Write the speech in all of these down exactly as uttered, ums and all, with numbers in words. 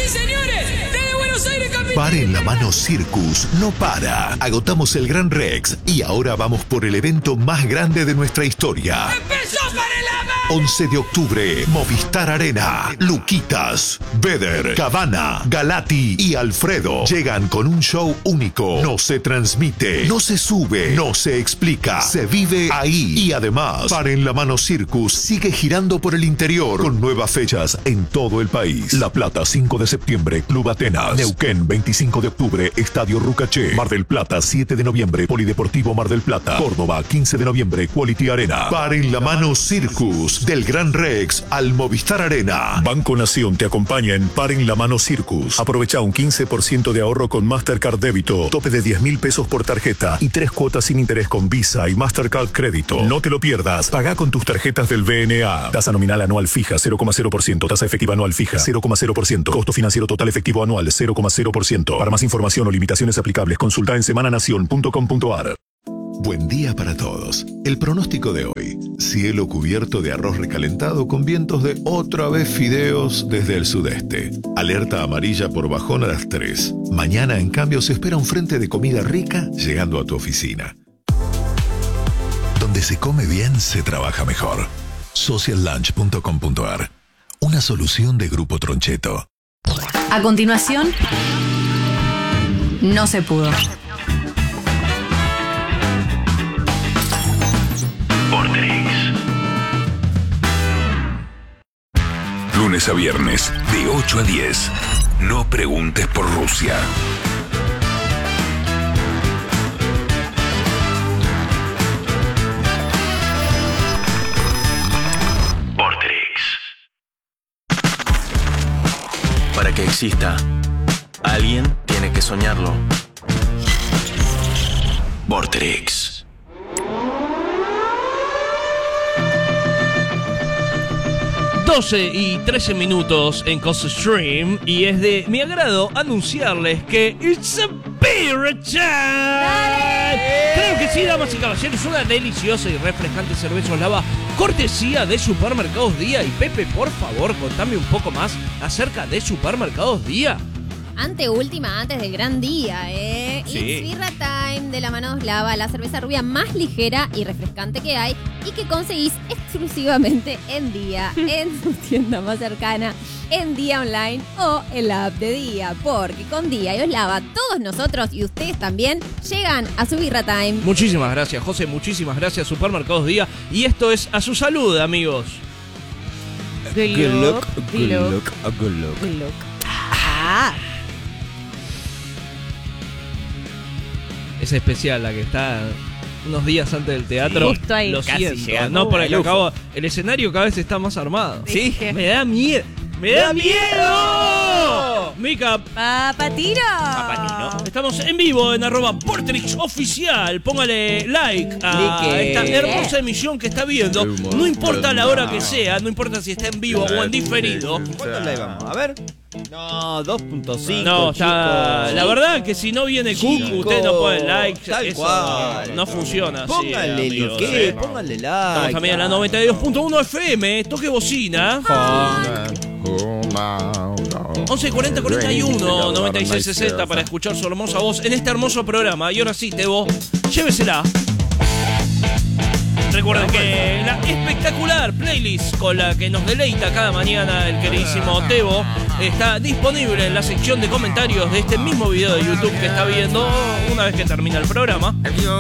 y señores, desde Buenos Aires, capital. Paren la mano Circus no para. Agotamos el Gran Rex y ahora vamos por el evento más grande de nuestra historia. ¡Empezó Paren la mano! once de octubre, Movistar Arena. Luquitas, Beder, Cabana, Galati y Alfredo llegan con un show único. No se transmite, no se sube, no se explica, se vive ahí. Y además, Paren la mano Circus sigue girando por el interior con nuevas fechas en todo el país. La Plata, cinco de septiembre, Club Atenas. Neuquén, veinticinco de octubre, Estadio Rucaché. Mar del Plata, siete de noviembre, Polideportivo Mar del Plata. Córdoba, quince de noviembre, Quality Arena. Paren la mano Circus, del Gran Rex al Movistar Arena. Banco Nación te acompaña en Paren la mano Circus. Aprovecha un quince por ciento de ahorro con Mastercard Débito, tope de diez mil pesos por tarjeta y tres cuotas sin interés con Visa y Mastercard Crédito. No te lo pierdas. Paga con tus tarjetas del V N A. Tasa nominal anual fija cero coma cero por ciento. Tasa efectiva anual fija cero coma cero por ciento. Costo financiero total efectivo anual cero coma cero por ciento. Para más información o limitaciones aplicables, consulta en semana nación punto com punto a r. Buen día para todos. El pronóstico de hoy. Cielo cubierto de arroz recalentado con vientos de otra vez fideos desde el sudeste. Alerta amarilla por bajón a las tres. Mañana, en cambio, se espera un frente de comida rica llegando a tu oficina. Donde se come bien, se trabaja mejor. social lunch punto com punto a r. Una solución de Grupo Troncheto. A continuación, no se pudo. Vorterix. Lunes a viernes, de ocho a diez. No preguntes por Rusia. Vorterix. Para que exista, alguien tiene que soñarlo. Vorterix. doce y trece minutos en Coast Stream y es de mi agrado anunciarles que It's a Beer Time. Claro que sí, damas y caballeros, una deliciosa y refrescante cerveza Oslava, cortesía de Supermercados Día. Y Pepe, por favor, contame un poco más acerca de Supermercados Día. Anteúltima, antes del gran día, ¿eh? Sí. It's Birra Time de la mano de Oslava, la cerveza rubia más ligera y refrescante que hay y que conseguís exclusivamente en Día, en tu tienda más cercana, en Día Online o en la app de Día, porque con Día y Oslava todos nosotros y ustedes también llegan a su Birra Time. Muchísimas gracias, José, muchísimas gracias, Supermercados Día. Y esto es a su salud, amigos. Good look, good look, good look. Good look. Ah. Es especial la que está unos días antes del teatro. Justo ahí. Lo Casi siento. llegando No, por el al acabo. El escenario cada vez está más armado. Sí. Me da miedo. ¡Me da miedo! Mica. Papatino. Papatino. Estamos en vivo en arroba Vorterix Oficial. Póngale like a Like. esta hermosa emisión que está viendo. No importa la hora que sea, no importa si está en vivo o en diferido. ¿Cuántos live vamos? A ver. No, dos punto cinco. No, ya, chicos. la verdad que si no viene Cook, Chicos, usted no pone like. tal Eso cual. no funciona así. Póngale amigos, like, eh. póngale like. Estamos también en la noventa y dos punto uno F M. Toque bocina. once cuarenta cuarenta y uno noventa y seis sesenta para escuchar su hermosa voz en este hermoso programa. Y ahora sí, Tebo, llévesela. Recuerden que la espectacular playlist con la que nos deleita cada mañana el queridísimo Tebo está disponible en la sección de comentarios de este mismo video de YouTube que está viendo una vez que termina el programa.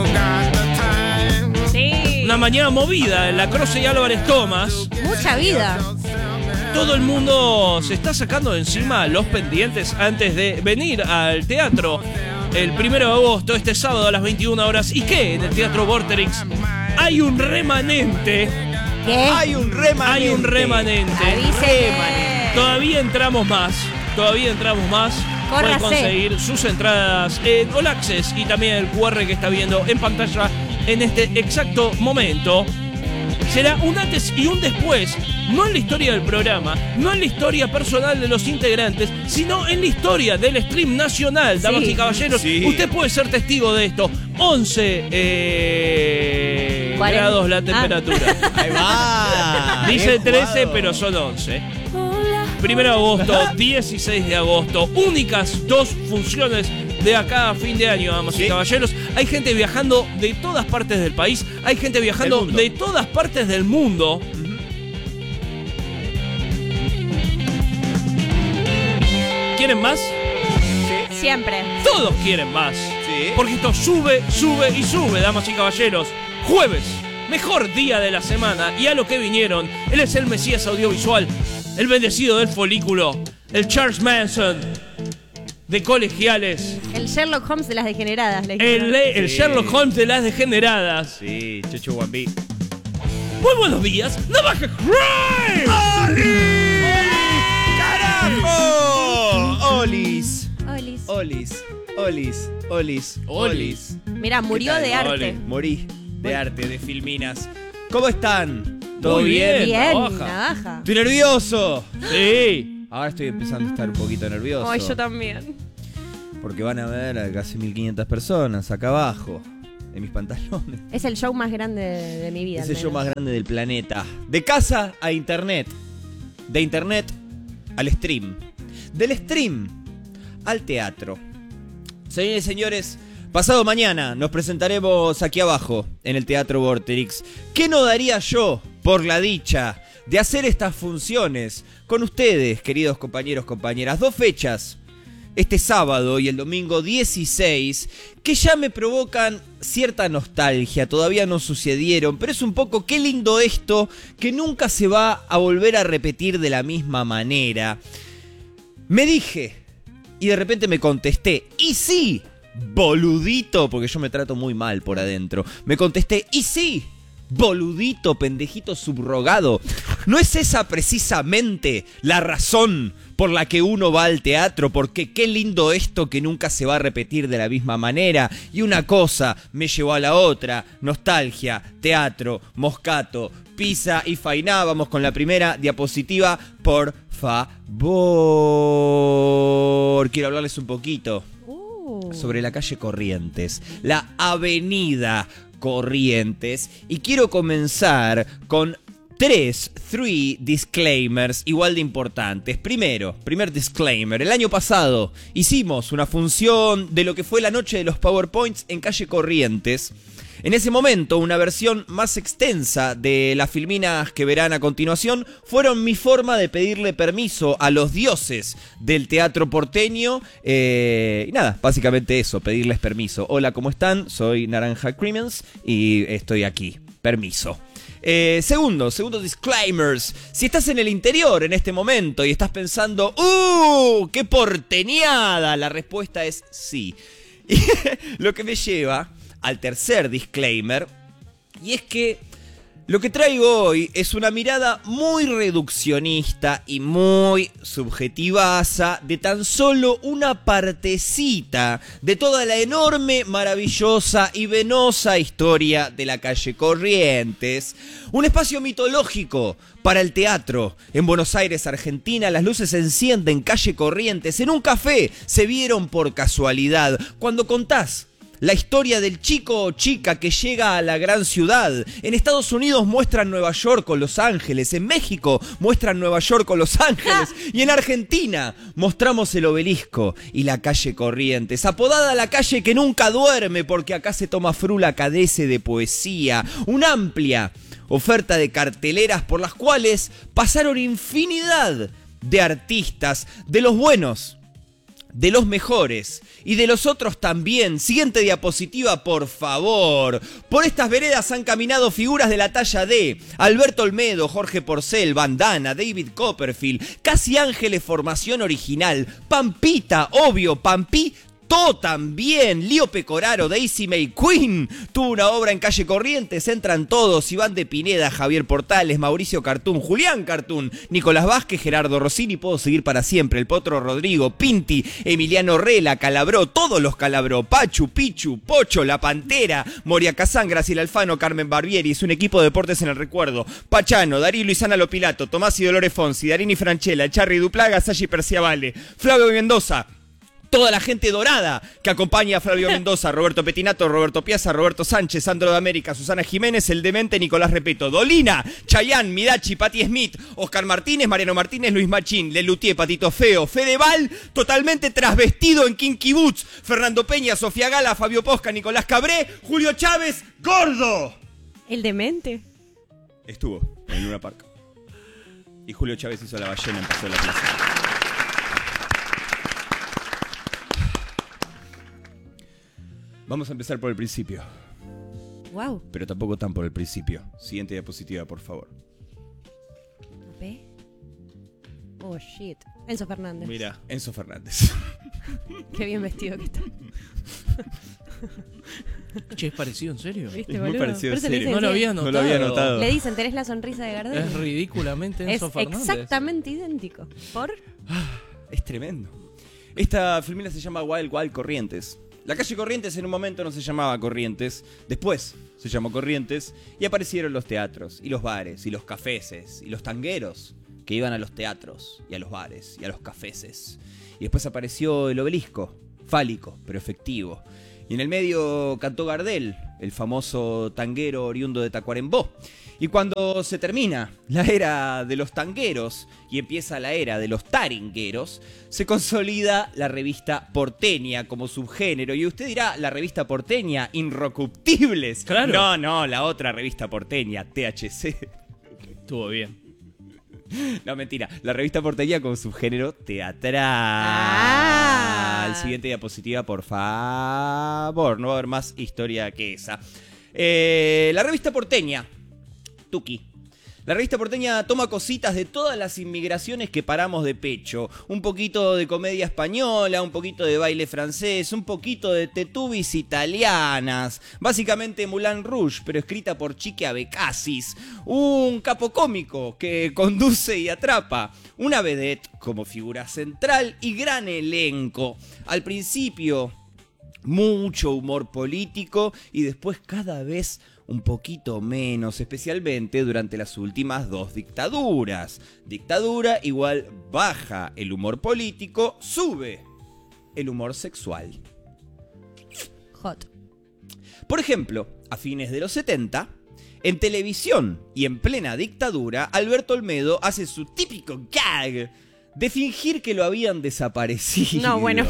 Sí. Una mañana movida en la Croce y Álvarez Thomas. Mucha vida. Todo el mundo se está sacando de encima los pendientes antes de venir al teatro el primero de agosto, este sábado a las veintiuna horas. ¿Y qué? En el Teatro Vorterix hay un remanente. ¿Qué? Hay un remanente. Hay un remanente. Avísele. Todavía entramos más. Todavía entramos más. Pueden Córrase. conseguir sus entradas en All Access y también el cu erre que está viendo en pantalla en este exacto momento. Será un antes y un después, no en la historia del programa, no en la historia personal de los integrantes, sino en la historia del stream nacional, damas Sí. y caballeros. Sí. Usted puede ser testigo de esto. once eh, cuarenta. grados la Ah. temperatura. Ahí va. Dice Bien trece, jugado. pero son once. Primero de agosto, dieciséis de agosto. Únicas dos funciones de acá a fin de año, damas ¿Sí? y caballeros. Hay gente viajando de todas partes del país. Hay gente viajando de todas partes del mundo. ¿Quieren más? Siempre. Todos quieren más. Sí. Porque esto sube, sube y sube, damas y caballeros. Jueves, mejor día de la semana. Y a lo que vinieron, él es el Mesías audiovisual, el bendecido del folículo, el Charles Manson de colegiales, El Sherlock Holmes de las degeneradas. le el, dijeron. el Sí. Sherlock Holmes de las degeneradas. Sí, Checho Guambí. Muy buenos días, Navaja Crime. ¡Carajo! Olis. Olis. Olis. Olis. Olis. Olis. Mirá, murió ¿Qué tal? de arte. Ole. Morí de arte, de filminas. ¿Cómo están? ¿Todo Muy bien? bien. Bien, Navaja. navaja. Estoy nervioso. Sí. Ahora estoy empezando a estar un poquito nervioso. Ay, yo también. Porque van a ver a casi mil quinientas personas acá abajo, en mis pantalones. Es el show más grande de, de mi vida. Es al el show menos. más grande del planeta. De casa a internet. De internet al stream. Del stream al teatro. Señores y señores, pasado mañana nos presentaremos aquí abajo, en el Teatro Vorterix. ¿Qué no daría yo por la dicha de hacer estas funciones con ustedes, queridos compañeros, compañeras? Dos fechas, este sábado y el domingo dieciséis, que ya me provocan cierta nostalgia. Todavía no sucedieron, pero es un poco qué lindo esto, que nunca se va a volver a repetir de la misma manera. Me dije, y de repente me contesté, y sí, boludito, porque yo me trato muy mal por adentro. Me contesté, y sí, boludito, pendejito subrogado. ¿No es esa precisamente la razón por la que uno va al teatro? Porque qué lindo esto que nunca se va a repetir de la misma manera. Y una cosa me llevó a la otra. Nostalgia, teatro, moscato, pizza y fainá. Vamos con la primera diapositiva, por favor. Quiero hablarles un poquito sobre la calle Corrientes, la avenida Corrientes, y quiero comenzar con tres, three disclaimers igual de importantes. Primero, primer disclaimer, el año pasado hicimos una función de lo que fue la noche de los PowerPoints en calle Corrientes. En ese momento, una versión más extensa de las filminas que verán a continuación fueron mi forma de pedirle permiso a los dioses del teatro porteño. Eh, y nada, básicamente eso, pedirles permiso. Hola, ¿cómo están? Soy Naranja Criminals y estoy aquí. Permiso. Eh, segundo, segundo disclaimers. Si estás en el interior en este momento y estás pensando, ¡uh! ¡Qué porteñada! La respuesta es sí. Y lo que me lleva al tercer disclaimer, y es que lo que traigo hoy es una mirada muy reduccionista y muy subjetivaza de tan solo una partecita de toda la enorme, maravillosa y venosa historia de la calle Corrientes. Un espacio mitológico para el teatro. En Buenos Aires, Argentina, las luces se encienden, calle Corrientes. En un café se vieron por casualidad. Cuando contás la historia del chico o chica que llega a la gran ciudad. En Estados Unidos muestran Nueva York con Los Ángeles. En México muestran Nueva York con Los Ángeles. Y en Argentina mostramos el Obelisco y la calle Corrientes. Apodada la calle que nunca duerme, porque acá se toma frula cadece de poesía. Una amplia oferta de carteleras por las cuales pasaron infinidad de artistas, de los buenos, de los mejores y de los otros también. Siguiente diapositiva, por favor. Por estas veredas han caminado figuras de la talla de Alberto Olmedo, Jorge Porcel, Bandana, David Copperfield, Casi Ángeles, formación original, Pampita, obvio, Pampi también, Lío Pecoraro, Daisy May Queen tuvo una obra en calle Corrientes. Entran todos: Iván de Pineda, Javier Portales, Mauricio Cartún, Julián Cartún, Nicolás Vázquez, Gerardo Rossini, puedo seguir para siempre, el Potro Rodrigo, Pinti, Emiliano Rela, Calabró, todos los Calabró, Pachu, Pichu, Pocho, La Pantera, Moria Kazán, Graciela Alfano, Carmen Barbieri. Es un equipo de deportes en el recuerdo: Pachano, Darío Luisana Lopilato, Tomás y Dolores Fonsi, Darini Franchella, Charry Duplaga, Sashi Perciavale, Flavio Mendoza, toda la gente dorada que acompaña a Flavio Mendoza, Roberto Petinato, Roberto Piazza, Roberto Sánchez, Sandro de América, Susana Jiménez, el demente Nicolás Repeto, Dolina, Chayanne, Midachi, Patti Smith, Oscar Martínez, Mariano Martínez, Luis Machín, Lelutier, Patito Feo, Fedeval, totalmente trasvestido en Kinky Boots, Fernando Peña, Sofía Gala, Fabio Posca, Nicolás Cabré, Julio Chávez, gordo. El demente. Estuvo en Luna Park. Y Julio Chávez hizo la ballena en Paseo de la Plaza. Vamos a empezar por el principio. Wow. Pero tampoco tan por el principio. Siguiente diapositiva, por favor. ¿Ve? Oh, shit. Enzo Fernández. Mira, Enzo Fernández. Qué bien vestido que está. Che, ¿es parecido en serio? ¿Viste, Es muy boludo? parecido, Por eso en le serio. dicen, No lo sí. había No notado. lo había notado. Le dicen, tenés la sonrisa de Gardel. Es ridículamente Es Enzo Fernández. exactamente idéntico. ¿Por? Es tremendo. Esta filmina se llama Wild Wild Corrientes. La calle Corrientes en un momento no se llamaba Corrientes. Después se llamó Corrientes. Y aparecieron los teatros, y los bares, y los cafeses, y los tangueros que iban a los teatros, y a los bares, y a los cafeses. Y después apareció el obelisco, fálico, pero efectivo. Y en el medio cantó Gardel, el famoso tanguero oriundo de Tacuarembó. Y cuando se termina la era de los tangueros y empieza la era de los taringueros, se consolida la revista porteña como subgénero. Y usted dirá, la revista porteña, Inrocuptibles. Claro. No, no, la otra revista porteña, T H C. Estuvo bien. No, mentira. La revista porteña con subgénero teatral. Ah. Siguiente diapositiva, por favor. No va a haber más historia que esa. Eh, la revista porteña. Tuki. La revista porteña toma cositas de todas las inmigraciones que paramos de pecho. Un poquito de comedia española, un poquito de baile francés, un poquito de tetubis italianas. Básicamente Moulin Rouge, pero escrita por Chique Abecassis. Un capo cómico que conduce y atrapa. Una vedette como figura central y gran elenco. Al principio, mucho humor político y después cada vez un poquito menos, especialmente durante las últimas dos dictaduras. Dictadura igual baja el humor político, sube el humor sexual. Hot. Por ejemplo, a fines de los setenta, en televisión y en plena dictadura, Alberto Olmedo hace su típico gag de fingir que lo habían desaparecido. No, bueno.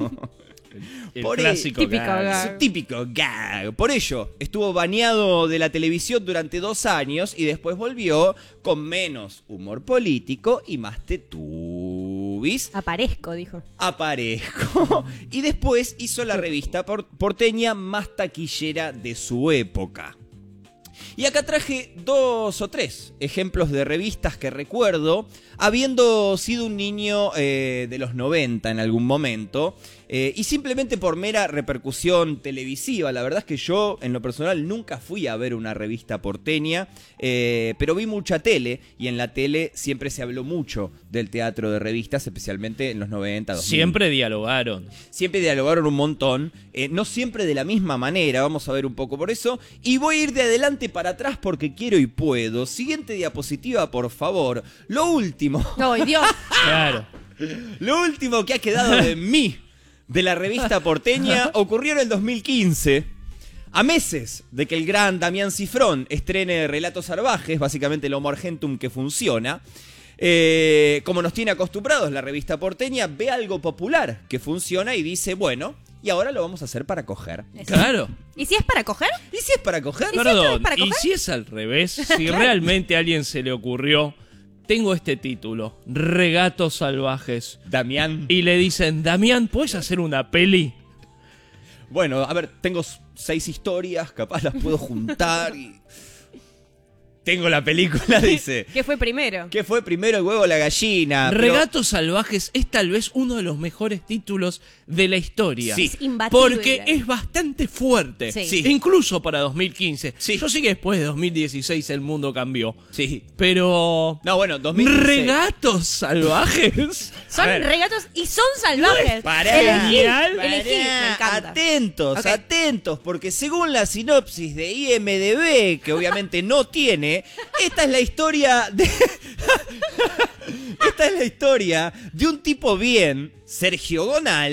El Por clásico típico gag. gag. Su típico gag. Por ello, estuvo baneado de la televisión durante dos años y después volvió con menos humor político y más tetubis. Aparezco, dijo. Aparezco. Y después hizo la revista por- porteña más taquillera de su época. Y acá traje dos o tres ejemplos de revistas que recuerdo, habiendo sido un niño eh, de los noventa en algún momento, eh, y simplemente por mera repercusión televisiva. La verdad es que yo, en lo personal, nunca fui a ver una revista porteña, eh, pero vi mucha tele, y en la tele siempre se habló mucho del teatro de revistas, especialmente en los noventa, dos mil. Siempre dialogaron. Siempre dialogaron un montón, eh, no siempre de la misma manera, vamos a ver un poco por eso. Y voy a ir de adelante para atrás porque quiero y puedo. Siguiente diapositiva, por favor. Lo último, ¡Ay, Dios! Claro. lo último que ha quedado de mí, de la revista porteña, ocurrió en el dos mil quince. A meses de que el gran Damián Cifrón estrene Relatos Salvajes, básicamente el Homo Argentum que funciona. Eh, como nos tiene acostumbrados, la revista porteña ve algo popular que funciona y dice, bueno, y ahora lo vamos a hacer para coger. Claro. ¿Y si es para coger? ¿Y si es para coger? ¿Y si esto Perdón, es para y coger? si es al revés, si realmente a alguien se le ocurrió, tengo este título, Regatos Salvajes, Damián. y le dicen, Damián, ¿puedes hacer una peli? Bueno, a ver, tengo seis historias, capaz las puedo juntar y... Tengo la película, dice. ¿Qué fue primero? ¿Qué fue primero, el huevo o la gallina? Pero- Regatos Salvajes es tal vez uno de los mejores títulos de la historia. Sí. Es imbatible. Porque es bastante fuerte. Sí. Sí. Incluso para dos mil quince. Sí. Yo sé que después de dos mil dieciséis el mundo cambió. Sí. Pero... No, bueno, dos mil quince. Regatos Salvajes. Son A ver. regatos y son salvajes. Pará, Elegí, genial. elegí, me encanta. Atentos, Ok. atentos, porque según la sinopsis de I M D B, que obviamente no tiene, esta es la historia de... esta es la historia de un tipo bien, Sergio Gonal,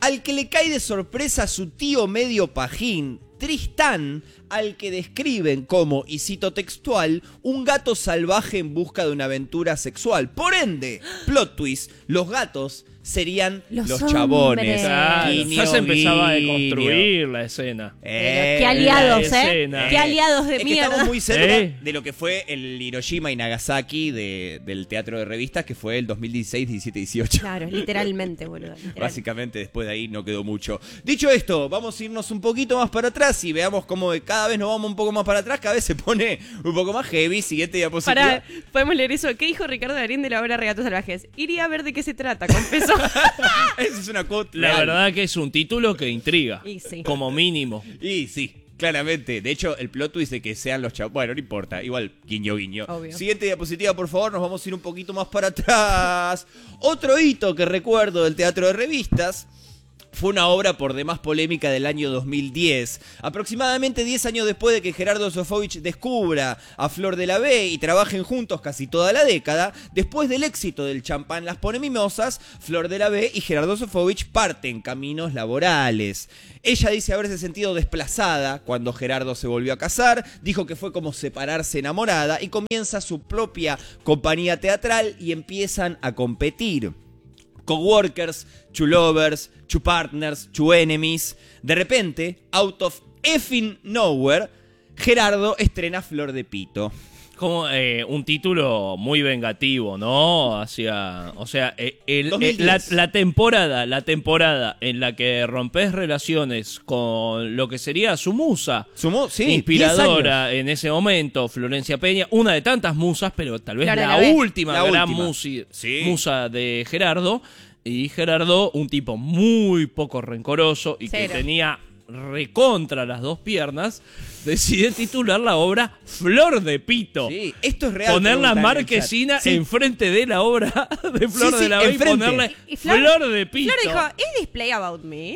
al que le cae de sorpresa su tío medio pajín, Tristán, al que describen como, y cito textual, un gato salvaje en busca de una aventura sexual. Por ende, plot twist, los gatos serían los, Los chabones. hombres. Claro, Guiño, ya se empezaba a guiño. construir la escena. Eh, Qué aliados, la ¿eh? escena. Qué aliados de es que mierda. estamos muy cerca ¿Eh? de lo que fue el Hiroshima y Nagasaki de- del teatro de revistas, que fue el dos mil dieciséis, diecisiete, dieciocho. Claro, literalmente, boludo. literal. Básicamente después de ahí no quedó mucho. Dicho esto, vamos a irnos un poquito más para atrás y veamos cómo de cada vez nos vamos un poco más para atrás, cada vez se pone un poco más heavy. Siguiente diapositiva. Pará, podemos leer eso. ¿Qué dijo Ricardo Darín de la obra Regatos Salvajes? Iría a ver de qué se trata, confesó. Esa es una quote La real. verdad que es un título que intriga. Y sí. Como mínimo. Y sí, claramente. De hecho, el plot twist de que sean los chavos. Bueno, no importa. Igual, guiño, guiño. Obvio. Siguiente diapositiva, por favor. Nos vamos a ir un poquito más para atrás. Otro hito que recuerdo del teatro de revistas fue una obra por demás polémica del año dos mil diez. Aproximadamente diez años después de que Gerardo Sofovich descubra a Flor de la B y trabajen juntos casi toda la década, después del éxito del Champán Las Pone Mimosas, Flor de la B y Gerardo Sofovich parten caminos laborales. Ella dice haberse sentido desplazada cuando Gerardo se volvió a casar, dijo que fue como separarse enamorada y comienza su propia compañía teatral y empiezan a competir. Coworkers, chulovers, chupartners, chuenemies. De repente, out of effing nowhere, Gerardo estrena Flor de Pito. Como eh, un título muy vengativo, ¿no? Hacia, o sea, eh, el- dos eh, mil la, diez. la temporada, la temporada en la que rompes relaciones con lo que sería su musa, Sumó, sí, inspiradora en ese momento, Florencia Peña, una de tantas musas, pero tal vez Flor de la, la B. última La gran última. musi- Sí. musa de Gerardo. Y Gerardo, un tipo muy poco rencoroso y Cero. que tenía recontra las dos piernas, decide titular la obra Flor de Pito. Sí, esto es real. Poner la preguntan en el marquesina chat. Sí. enfrente de la obra de Flor Sí, sí, de la B y enfrente. ponerle Y Flor, Flor- de Pito. Flor dijo, ¿es display about me?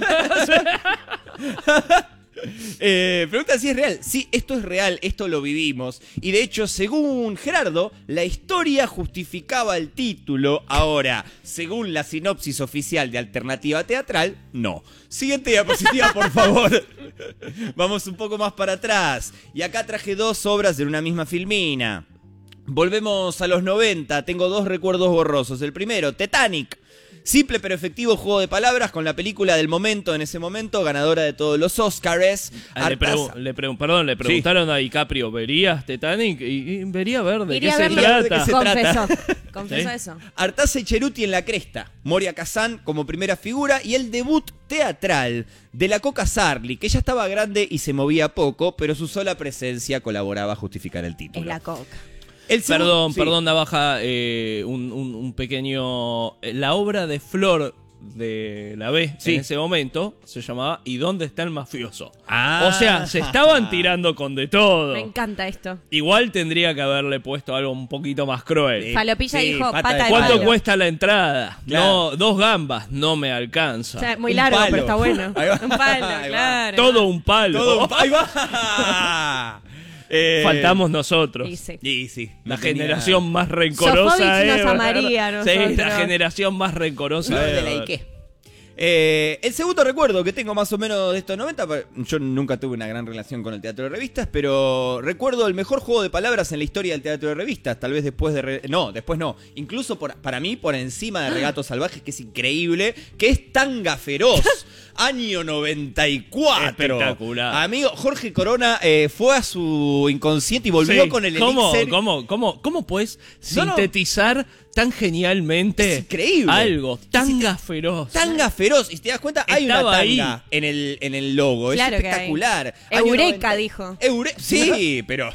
Eh, pregunta si es real. Sí, esto es real, esto lo vivimos. Y de hecho, según Gerardo, la historia justificaba el título. Ahora, según la sinopsis oficial de Alternativa Teatral, no. Siguiente diapositiva, por favor. Vamos un poco más para atrás. Y acá traje dos obras de una misma filmina. Volvemos a los noventa. Tengo dos recuerdos borrosos. El primero, Titanic. Simple pero efectivo juego de palabras con la película del momento en ese momento, ganadora de todos los Oscars. Ah, le Hartaza- pregu- le pregun- perdón, le preguntaron a DiCaprio, ¿verías Titanic? Y, y vería ver de Iría qué a se verlo. trata. ¿De qué se Confesó. Confesó ¿Sí? eso. Artaza y Cheruti en la cresta, Moria Kazan como primera figura y el debut teatral de la Coca Sarli, que ya estaba grande y se movía poco, pero su sola presencia colaboraba a justificar el título. Es la coca. El segundo- Perdón, sí. perdón, Navaja, eh, un, un- un pequeño... eh, La obra de Flor de la B Sí. en ese momento se llamaba ¿Y dónde está el mafioso? Ah. O sea, se estaban tirando con de todo. Me encanta esto. Igual tendría que haberle puesto algo un poquito más cruel. Sí. Falopilla Sí, dijo, pata pata, de de ¿Cuánto palo. cuesta la entrada? Claro. No, dos gambas, no me alcanza. O sea, muy Un largo, palo. pero está bueno. Ahí va. Un palo, Ahí va. claro. Todo un palo. Todo un- ¡Ahí va! Eh, Faltamos nosotros. Y sí. Y sí, La no tenía- generación más rencorosa. Sofovich nos ever. amaría a Sí, nosotros. la generación más rencorosa. Flor de la ever. Ike. Eh, el segundo recuerdo que tengo más o menos de estos noventa, pa- yo nunca tuve una gran relación con el teatro de revistas, pero recuerdo el mejor juego de palabras en la historia del teatro de revistas, tal vez después de... re- no, después no, incluso por- para mí por encima de Regatos Salvajes, que es increíble, que es Tanga Feroz, año noventa y cuatro. Espectacular. Amigo, Jorge Corona eh, fue a su inconsciente y volvió Sí, con el ¿Cómo, elixir. cómo, cómo, cómo puedes No, no. sintetizar tan genialmente Es increíble. algo tanga feroz? Tanga Feroz, y si te das cuenta, hay una Estaba tanga ahí. en el, en el logo, Claro es que hay. espectacular. Año Eureka, noventa. dijo. Eure- sí, pero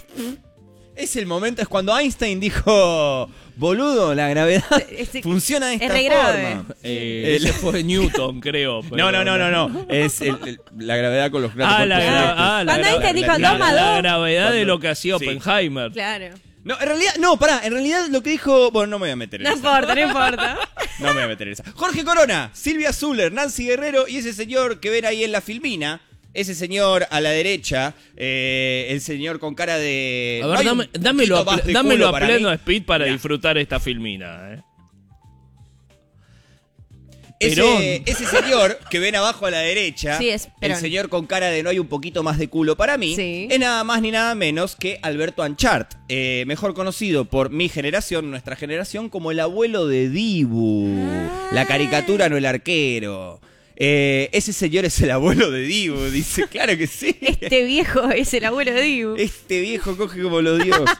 es el momento, es cuando Einstein dijo, boludo, la gravedad Es- funciona de es esta re grave. forma. Eh, ese fue Newton, creo. pero- No, no, no, no, no, es el- el- la gravedad con los Ah, la, cuerpos gra- celestes. ah, la Cuando gra- Einstein dijo, la- dos más la dos. gravedad de lo que hacía Sí. Oppenheimer. Claro. No, en realidad, no, pará, en realidad lo que dijo, bueno, no me voy a meter en No esa. importa, no importa. No me voy a meter en esa. Jorge Corona, Silvia Zuller, Nancy Guerrero y ese señor que ven ahí en la filmina. Ese señor a la derecha, eh, el señor con cara de... A ver, Hay un dame- dámelo, poquito a, más ple- de dámelo culo a para pleno mí. speed para Mirá. disfrutar esta filmina. eh. Perón. Ese, ese señor que ven abajo a la derecha, Sí, es el Perón. señor con cara de no hay un poquito más de culo para mí, Sí. es nada más ni nada menos que Alberto Anchart, eh, mejor conocido por mi generación, nuestra generación, como el abuelo de Dibu. Ah. La caricatura, no el arquero. Eh, ese señor es el abuelo de Dibu, dice, claro que sí. Este viejo es el abuelo de Dibu. Este viejo coge como los dioses.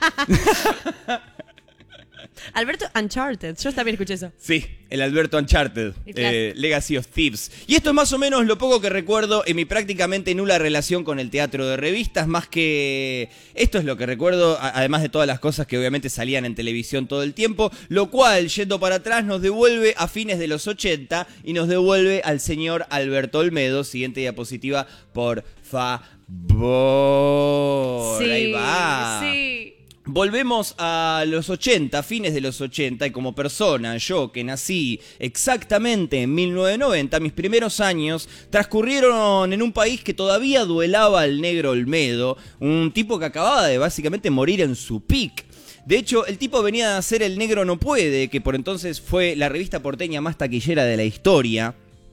Alberto Uncharted. Yo también escuché eso. Sí, el Alberto Uncharted, Claro. eh, Legacy of Thieves. Y esto es más o menos lo poco que recuerdo en mi prácticamente nula relación con el teatro de revistas, más que esto es lo que recuerdo, a- además de todas las cosas que obviamente salían en televisión todo el tiempo, lo cual, yendo para atrás, nos devuelve a fines de los ochenta y nos devuelve al señor Alberto Olmedo. Siguiente diapositiva, por favor. Sí, Ahí va. sí. Volvemos a los ochenta, fines de los ochenta, y como persona, yo que nací exactamente en mil novecientos noventa, mis primeros años transcurrieron en un país que todavía duelaba al negro Olmedo, un tipo que acababa de básicamente morir en su pic. De hecho, el tipo venía a hacer El Negro No Puede, que por entonces fue la revista porteña más taquillera de la historia.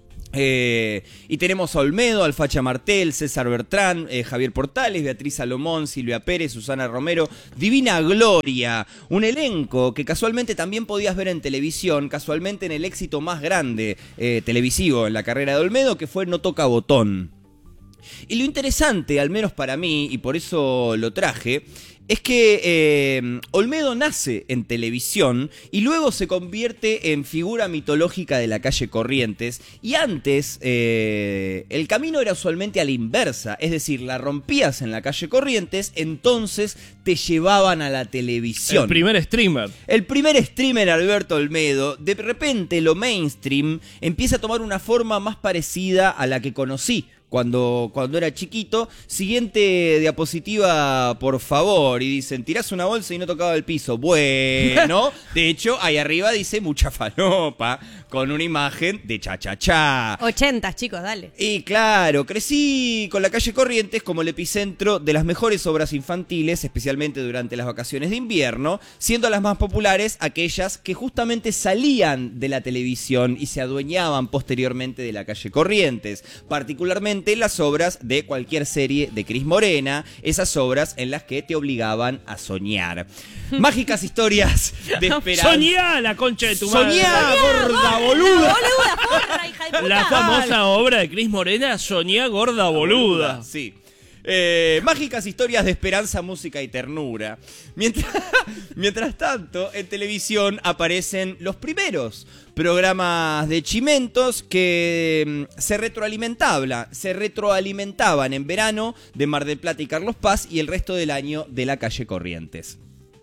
Eh, y tenemos a Olmedo, Alfacha Martel, César Bertrán, eh, Javier Portales, Beatriz Salomón, Silvia Pérez, Susana Romero, Divina Gloria, un elenco que casualmente también podías ver en televisión, casualmente en el éxito más grande eh, televisivo en la carrera de Olmedo, que fue No Toca Botón. Y lo interesante, al menos para mí, y por eso lo traje, es que eh, Olmedo nace en televisión y luego se convierte en figura mitológica de la calle Corrientes. Y antes eh, el camino era usualmente a la inversa, es decir, la rompías en la calle Corrientes, entonces te llevaban a la televisión. El primer streamer. El primer streamer, Alberto Olmedo, de repente lo mainstream empieza a tomar una forma más parecida a la que conocí cuando, cuando era chiquito. Siguiente diapositiva, por favor. Y dicen, tirás una bolsa y no tocaba el piso. Bueno, de hecho, ahí arriba dice mucha falopa, con una imagen de cha-cha-cha. Ochentas, chicos, dale. Y claro, crecí con la calle Corrientes como el epicentro de las mejores obras infantiles, especialmente durante las vacaciones de invierno, siendo las más populares aquellas que justamente salían de la televisión y se adueñaban posteriormente de la calle Corrientes, particularmente las obras de cualquier serie de Cris Morena, esas obras en las que te obligaban a soñar. Mágicas historias de esperanza. Soñá la concha de tu madre. Soñá, gorda boluda. Boluda, porra, hija de puta. La famosa obra de Cris Morena, Soñá gorda boluda. Sí. Eh, mágicas historias de esperanza, música y ternura. Mientras, mientras tanto, en televisión aparecen los primeros programas de chimentos que mm, se retroalimentaban, se retroalimentaban en verano de Mar del Plata y Carlos Paz y el resto del año de la calle Corrientes.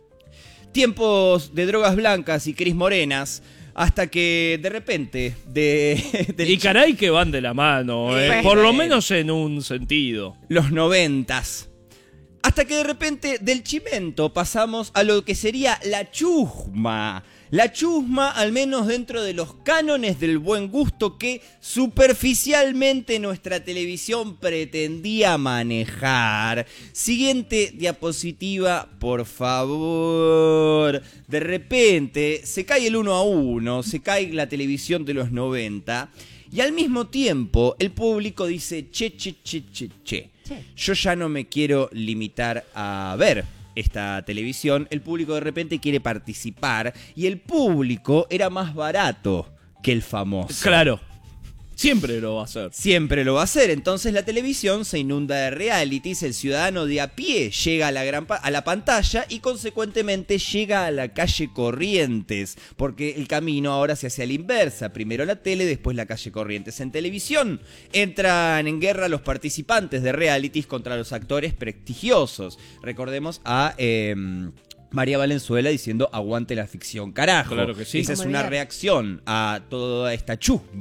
Tiempos de drogas blancas y Cris Morenas, hasta que de repente de, del Y caray que van de la mano, eh, Bueno. por lo menos en un sentido. los noventas. Hasta que de repente del chimento pasamos a lo que sería la chusma. La chusma, al menos dentro de los cánones del buen gusto que superficialmente nuestra televisión pretendía manejar. Siguiente diapositiva, por favor. De repente se cae el uno a uno, se cae la televisión de los noventa. Y al mismo tiempo el público dice, che, che, che, che, che. Yo ya no me quiero limitar a ver esta televisión. El público de repente quiere participar y el público era más barato que el famoso. Claro, siempre lo va a hacer. Siempre lo va a hacer. Entonces la televisión se inunda de realities, el ciudadano de a pie llega a la, gran pa- a la pantalla y consecuentemente llega a la calle Corrientes, porque el camino ahora se hace a la inversa, primero la tele, después la calle Corrientes. En televisión entran en guerra los participantes de realities contra los actores prestigiosos. Recordemos a... Eh, María Valenzuela diciendo aguante la ficción, carajo. Claro que sí. Esa es Como una olvidar. reacción a toda esta chusma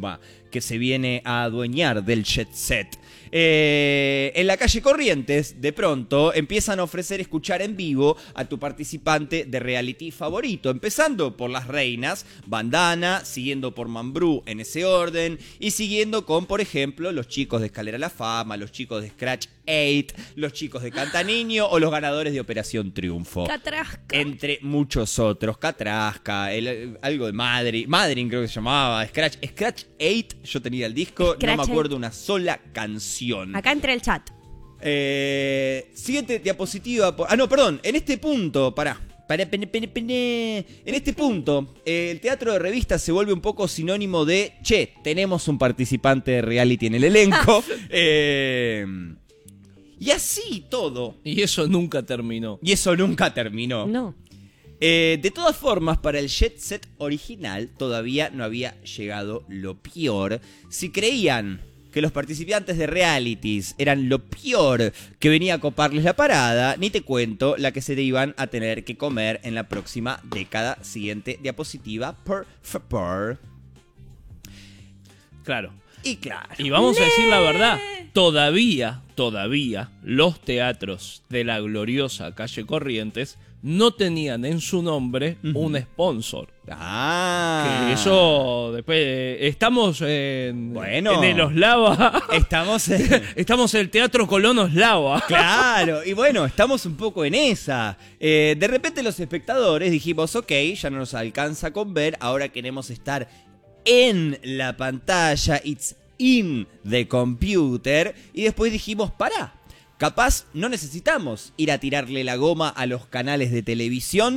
que se viene a adueñar del jet set. Eh, en la calle Corrientes, de pronto, empiezan a ofrecer escuchar en vivo a tu participante de reality favorito, empezando por las reinas, Bandana, siguiendo por Mambrú en ese orden, y siguiendo con, por ejemplo, los chicos de Escalera a la Fama, los chicos de Scratch ocho, los chicos de Canta Niño o los ganadores de Operación Triunfo. Catrasca. Entre muchos otros, Catrasca, el, algo de Madrid, Madrid creo que se llamaba, Scratch, Scratch ocho, yo tenía el disco, Scratch no me acuerdo una sola canción. Acá entra el chat. Eh, siguiente diapositiva. Por, ah, no, perdón. En este punto, pará. pará pene, pene, pene. En este punto, eh, el teatro de revistas se vuelve un poco sinónimo de, che, tenemos un participante de reality en el elenco. eh, y así todo. Y eso nunca terminó. Y eso nunca terminó. No. Eh, de todas formas, para el jet set original todavía no había llegado lo peor. Si creían que los participantes de realities eran lo peor que venía a coparles la parada, ni te cuento la que se iban a tener que comer en la próxima década. Siguiente diapositiva, por favor. Claro. Y claro. Y vamos a decir la verdad, todavía, todavía, los teatros de la gloriosa calle Corrientes no tenían en su nombre uh-huh. un sponsor. Ah. Que eso, después, eh, estamos en, bueno, en el Oslava. Estamos en... estamos en el Teatro Colón Oslava. Claro, y bueno, estamos un poco en esa. Eh, de repente los espectadores dijimos, ok, ya no nos alcanza con ver, ahora queremos estar en la pantalla, it's in the computer. Y después dijimos, pará, capaz no necesitamos ir a tirarle la goma a los canales de televisión